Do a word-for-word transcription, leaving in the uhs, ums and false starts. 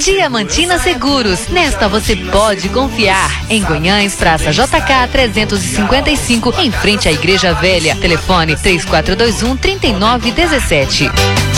Diamantina Seguros, nesta você pode confiar. Em Guanhães, Praça J K trezentos e cinquenta e cinco, em frente à Igreja Velha. Telefone três quatro dois um, três nove um sete.